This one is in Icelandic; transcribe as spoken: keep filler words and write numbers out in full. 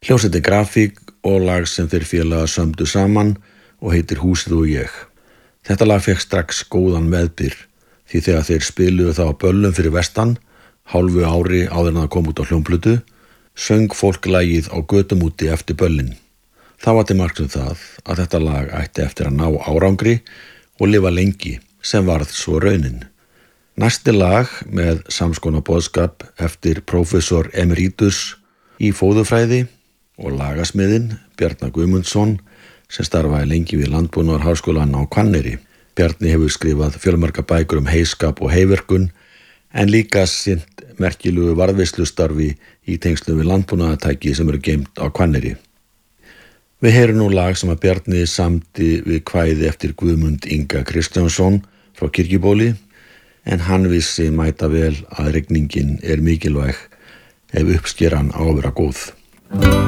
Hljómsveitin Grafík og lag sem þeir félagar sömdu saman og heitir Húsið og ég. Þetta lag fekk strax góðan meðbyr því þegar þeir spiluðu það á böllum fyrir vestan, hálfu ári áður en það kom út á hljómplötu, söng fólk lagið á götum úti eftir böllin. Það var til marks um það að þetta lag ætti eftir að ná árangri og lifa lengi, sem varð svo raunin. Næsti lag með samskonar boðskap eftir prófessor emeritus í fóðurfræði og lagasmiðinn Bjarna Guðmundsson sem starfaði lengi við Landbúnaðarháskólann á Hvanneyri. Bjarni hefur skrifað fjölmargar bækur um heyskap og heyverkun en líka sinnt merkilegu varðveislustarfi í tengslum við landbúnaðartæki sem eru geymt á Hvanneyri. Við heyrum nú lag sem að Bjarni samdi við kvæði eftir Guðmund Inga Kristjánsson frá Kirkjubóli en hann vissi mæta vel að rigningin er mikilvæg ef uppskeran á að vera góð.